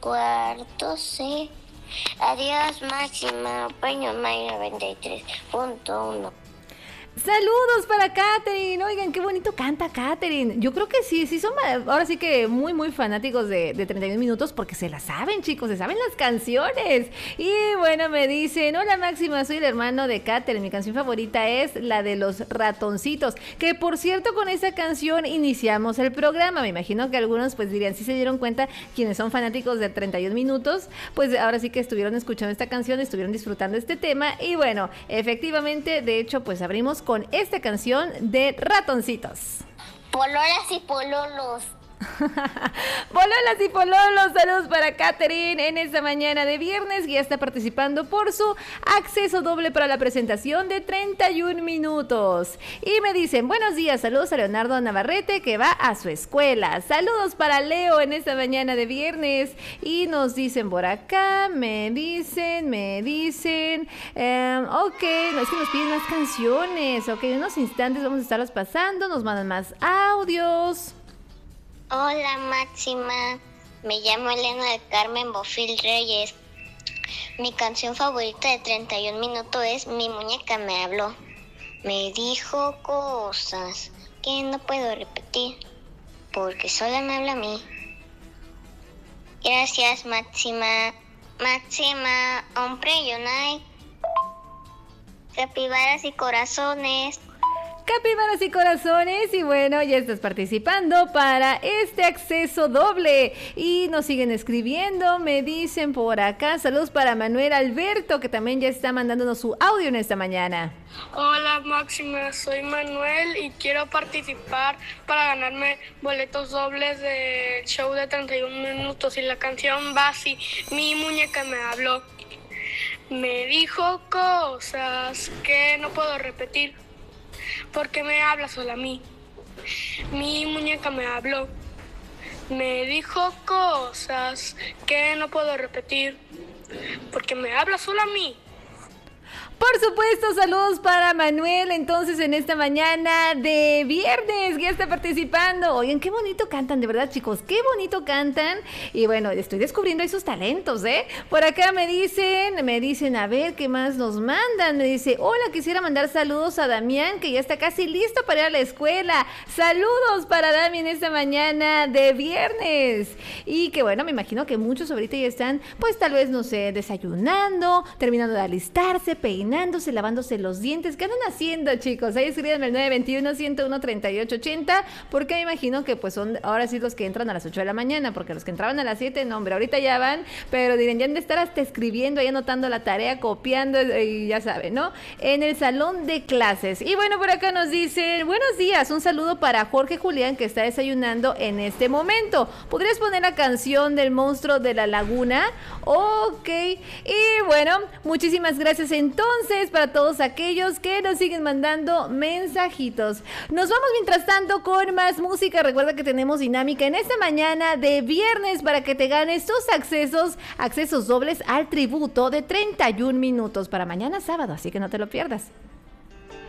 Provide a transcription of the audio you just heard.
Cuarto C. Adiós, Máxima. Peño May 93.1. Saludos para Katherine. Oigan, qué bonito canta Katherine. Yo creo que sí son ahora sí que muy, muy fanáticos de 31 minutos porque se la saben, chicos, se saben las canciones. Y bueno, me dicen, hola Máxima, soy el hermano de Katherine. Mi canción favorita es la de los ratoncitos. Que por cierto, con esa canción iniciamos el programa. Me imagino que algunos pues dirían, si se dieron cuenta, quienes son fanáticos de 31 minutos, pues ahora sí que estuvieron escuchando esta canción, estuvieron disfrutando este tema. Y bueno, efectivamente, de hecho, pues abrimos con esta canción de ratoncitos. Pololas y pololos. Pololas y pololos, saludos para Katherine en esta mañana de viernes, que ya está participando por su acceso doble para la presentación de 31 minutos. Y me dicen, buenos días, saludos a Leonardo Navarrete que va a su escuela. Saludos para Leo en esta mañana de viernes. Y nos dicen por acá, me dicen, ok, no, es que nos piden más canciones. Ok, en unos instantes vamos a estarlos pasando, nos mandan más audios. Hola, Máxima. Me llamo Elena del Carmen Bofil Reyes. Mi canción favorita de 31 minutos es Mi muñeca me habló. Me dijo cosas que no puedo repetir porque solo me habla a mí. Gracias, Máxima. Máxima, hombre, Yonai. Capibaras y corazones. Capibaras y corazones, y bueno, ya estás participando para este acceso doble. Y nos siguen escribiendo, me dicen por acá, saludos para Manuel Alberto, que también ya está mandándonos su audio en esta mañana. Hola Máxima, soy Manuel y quiero participar para ganarme boletos dobles del show de 31 minutos. Y la canción va así, Mi muñeca me habló. Me dijo cosas que no puedo repetir porque me habla solo a mí. Mi muñeca me habló. Me dijo cosas que no puedo repetir porque me habla solo a mí. Por supuesto, saludos para Manuel, entonces en esta mañana de viernes, que ya está participando. Oigan, qué bonito cantan, de verdad, chicos, qué bonito cantan. Y bueno, estoy descubriendo ahí sus talentos, ¿eh? Por acá me dicen, a ver, ¿qué más nos mandan? Me dice, hola, quisiera mandar saludos a Damián, que ya está casi listo para ir a la escuela. Saludos para Damián esta mañana de viernes. Y que bueno, me imagino que muchos ahorita ya están, pues tal vez, no sé, desayunando, terminando de alistarse, peinándose, lavándose los dientes. ¿Qué andan haciendo, chicos? Ahí escríbanme el 921-101-3880, porque me imagino que pues son ahora sí los que entran a las 8 de la mañana, porque los que entraban a las 7, no, hombre, ahorita ya van, pero diren, ya han de estar hasta escribiendo, ahí anotando la tarea, copiando, y ya saben, ¿no? En el salón de clases. Y bueno, por acá nos dicen, buenos días, un saludo para Jorge Julián, que está desayunando en este momento. ¿Podrías poner la canción del monstruo de la laguna? Ok, y bueno, muchísimas gracias entonces para todos aquellos que nos siguen mandando mensajitos. Nos vamos mientras tanto con más música. Recuerda que tenemos dinámica en esta mañana de viernes para que te ganes tus accesos dobles al tributo de 31 minutos para mañana sábado, así que no te lo pierdas.